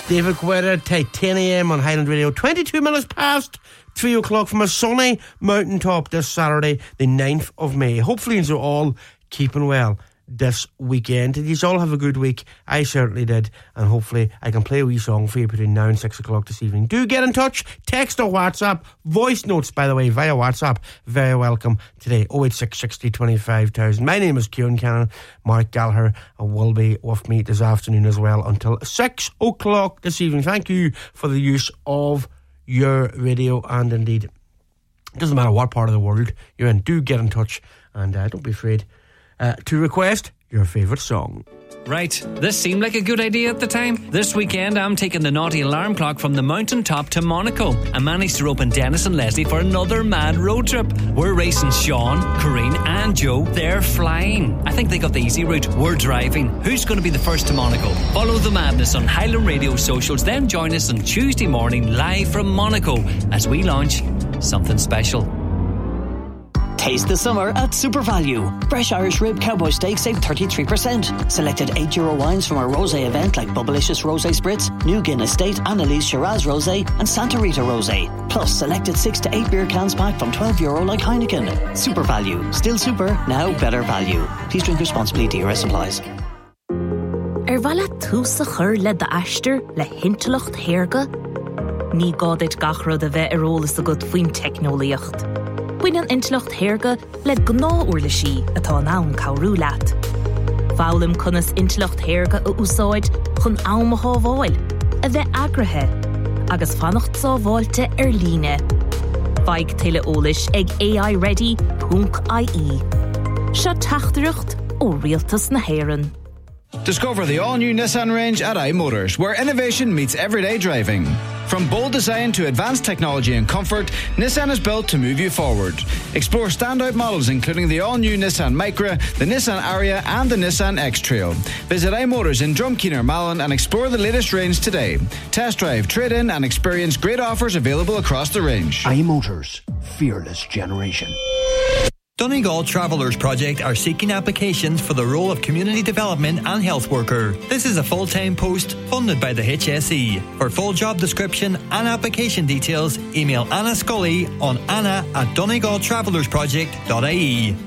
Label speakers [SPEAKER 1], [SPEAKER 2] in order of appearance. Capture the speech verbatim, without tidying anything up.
[SPEAKER 1] David Guetta, Titanium on Highland Radio. twenty-two minutes past three o'clock from a sunny mountaintop this Saturday, the ninth of May. Hopefully you're all keeping well this weekend. Did you all have a good week? I certainly did, and hopefully I can play a wee song for you between now and six o'clock this evening. Do get in touch, text or WhatsApp, voice notes by the way via WhatsApp, very welcome today. oh eight six sixty twenty-five thousand. My name is Kieran Cannon. Mark Gallagher will be with me this afternoon as well until six o'clock this evening. Thank you for the use of your radio, and indeed it doesn't matter what part of the world you're in, do get in touch, and uh, don't be afraid Uh, to request your favourite song.
[SPEAKER 2] Right, this seemed like a good idea at the time. This weekend I'm taking the naughty alarm clock from the mountaintop to Monaco. I managed to rope in Dennis and Leslie for another mad road trip. We're racing Sean, Corinne and Joe. They're flying. I think they got the easy route. We're driving. Who's going to be the first to Monaco? Follow the madness on Highland Radio socials, then join us on Tuesday morning live from Monaco as we launch something special.
[SPEAKER 3] Taste the summer at Super Value. Fresh Irish Rib Cowboy Steak save thirty-three percent. Selected eight euro wines from our rosé event like Bubblicious Rosé Spritz, New Guinness State, Annalise Shiraz Rosé and Santa Rita Rosé. Plus selected six to eight beer cans pack from twelve euro like Heineken. Super Value. Still super, now better value. Please drink responsibly. D R S applies.
[SPEAKER 4] Er vala túsa chur le da ashter le hintelocht herga. Ní gádit gachrod a bheith arólas a god fuin technoliacht. Buin an intlocht herga le gná uair le sí atá an am cabhrú leat. Fálam conas intlocht herga a úsáid chun am a hábháil, a bheith agrathe, agus fannacht sábháilte ar líne. Feig tuile ólis ag A I ready dot I E. Seo teachtareacht ó rialtas na hÉireann.
[SPEAKER 5] Discover the all-new Nissan range at iMotors, where innovation meets everyday driving. From bold design to advanced technology and comfort, Nissan is built to move you forward. Explore standout models including the all-new Nissan Micra, the Nissan Ariya and the Nissan X-Trail. Visit iMotors in Drumkeener, Malin and explore the latest range today. Test drive, trade-in and experience great offers available across the range.
[SPEAKER 6] iMotors, fearless generation.
[SPEAKER 7] Donegal Travellers Project are seeking applications for the role of Community Development and Health Worker. This is a full-time post funded by the H S E. For full job description and application details, email Anna Scully on anna at donegal travellers project dot I E.